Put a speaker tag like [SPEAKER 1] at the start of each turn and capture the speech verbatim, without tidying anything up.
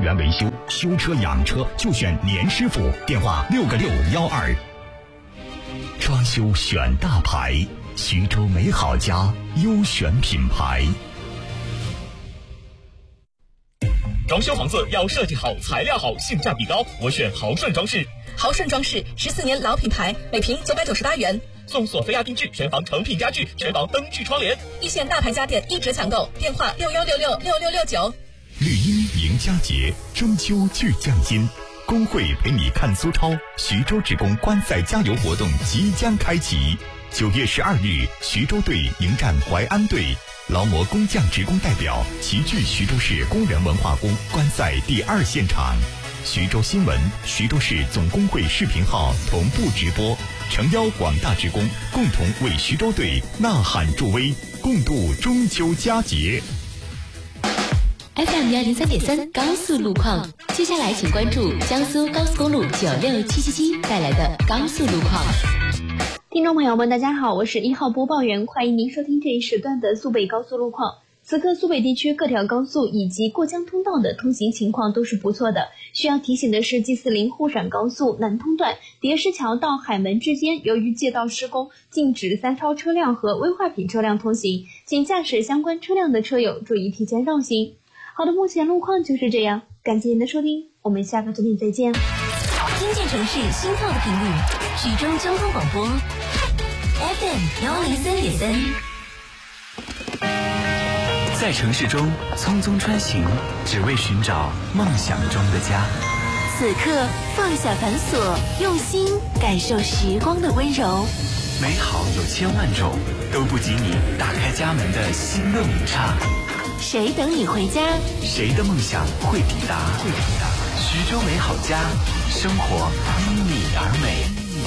[SPEAKER 1] 元维修，修车养车就选年师傅，电话六个六幺二。装修选大牌，徐州美好家优选品牌。
[SPEAKER 2] 装修房子要设计好，材料好，性价比高，我选豪顺装饰。
[SPEAKER 3] 豪顺装饰十四年老品牌，每平九百九十八元，
[SPEAKER 2] 送索菲亚定制全房成品家具，全房灯具窗帘，
[SPEAKER 3] 一线大牌家电一折抢购，电话六幺六六六六六九。
[SPEAKER 1] 绿茵迎佳节，中秋聚匠心，工会陪你看苏超，徐州职工观赛加油活动即将开启。九月十二日，徐州队迎战淮安队，劳模工匠职工代表齐聚徐州市工人文化宫观赛第二现场。徐州新闻、徐州市总工会视频号同步直播，诚邀广大职工共同为徐州队呐喊助威，共度中秋佳节。
[SPEAKER 4] F M 幺零三点三高速路况，接下来请关注江苏高速公路九六七七七带来的高速路况。
[SPEAKER 5] 听众朋友们，大家好，我是一号播报员，欢迎您收听这一时段的苏北高速路况。此刻苏北地区各条高速以及过江通道的通行情况都是不错的。需要提醒的是 G 四零沪陕高速南通段叠石桥到海门之间，由于街道施工，禁止三超车辆和危化品车辆通行，请驾驶相关车辆的车友注意提前绕行。好的，目前路况就是这样，感谢您的收听，我们下个作品再见。
[SPEAKER 4] 听见城市心跳的频率，徐州交通广播 F M 幺零三点三。
[SPEAKER 6] 在城市中匆匆穿行，只为寻找梦想中的家。
[SPEAKER 4] 此刻放下繁琐，用心感受时光的温柔。
[SPEAKER 6] 美好有千万种，都不及你打开家门的心动一刹。
[SPEAKER 4] 谁等你回家？
[SPEAKER 6] 谁的梦想会抵达？会抵达。徐州美好家，生活因你而美。